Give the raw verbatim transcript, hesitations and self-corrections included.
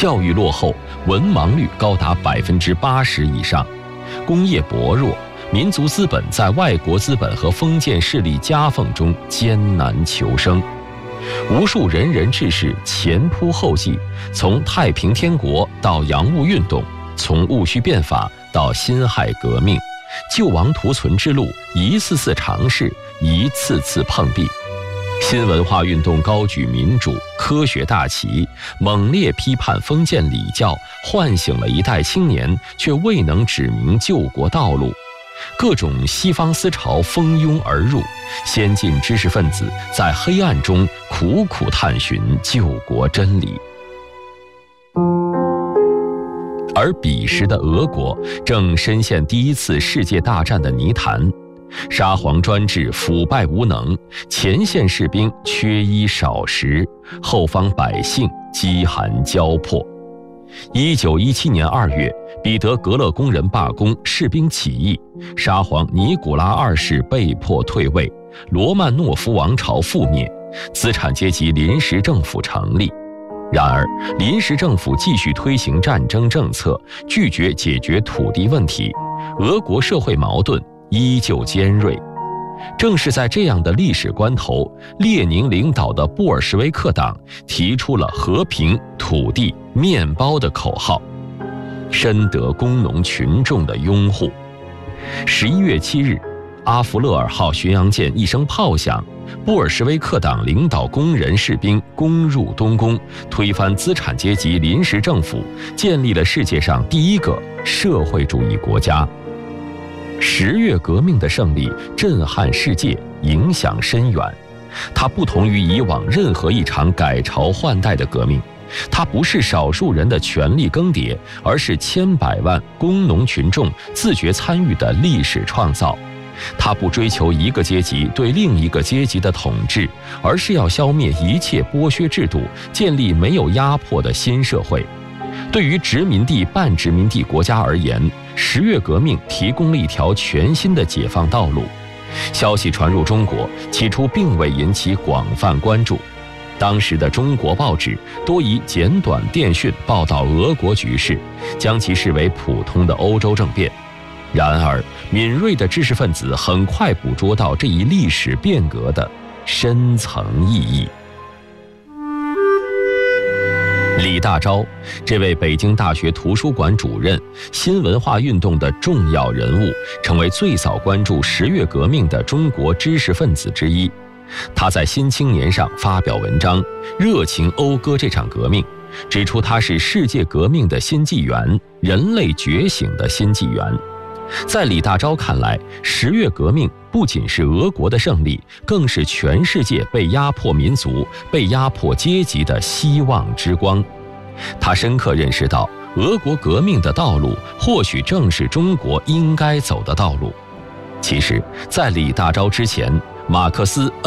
教育落后，文盲率高达百分之八十以上，工业薄弱，民族资本在外国资本和封建势力夹缝中艰难求生。无数仁人志士前仆后继，从太平天国到洋务运动，从戊戌变法到辛亥革命，救亡图存之路一次次尝试，一次次碰壁。新文化运动高举民主科学大旗，猛烈批判封建礼教，唤醒了一代青年，却未能指明救国道路。各种西方思潮蜂拥而入，先进知识分子在黑暗中苦苦探寻救国真理。而彼时的俄国正深陷第一次世界大战的泥潭，沙皇专制腐败无能，前线士兵缺衣少食，后方百姓饥寒交迫。一九一七年二月，彼得格勒工人罢工，士兵起义，沙皇尼古拉二世被迫退位，罗曼诺夫王朝覆灭，资产阶级临时政府成立。然而，临时政府继续推行战争政策，拒绝解决土地问题，俄国社会矛盾依旧尖锐。正是在这样的历史关头，列宁领导的布尔什维克党提出了和平、土地、面包的口号，深得工农群众的拥护。十一月七日，阿弗勒尔号巡洋舰一声炮响，布尔什维克党领导工人士兵攻入东宫，推翻资产阶级临时政府，建立了世界上第一个社会主义国家。十月革命的胜利震撼世界，影响深远。它不同于以往任何一场改朝换代的革命，它不是少数人的权力更迭，而是千百万工农群众自觉参与的历史创造。它不追求一个阶级对另一个阶级的统治，而是要消灭一切剥削制度，建立没有压迫的新社会。对于殖民地半殖民地国家而言，十月革命提供了一条全新的解放道路。消息传入中国，起初并未引起广泛关注。当时的中国报纸多以简短电讯报道俄国局势，将其视为普通的欧洲政变。然而，敏锐的知识分子很快捕捉到这一历史变革的深层意义。李大钊，这位北京大学图书馆主任，新文化运动的重要人物，成为最早关注十月革命的中国知识分子之一。他在《新青年》上发表文章，热情讴歌这场革命，指出它是世界革命的新纪元，人类觉醒的新纪元。在李大钊看来，十月革命不仅是俄国的胜利，更是全世界被压迫民族、被压迫阶级的希望之光。他深刻认识到，俄国革命的道路或许正是中国应该走的道路。其实，在李大钊之前，马克思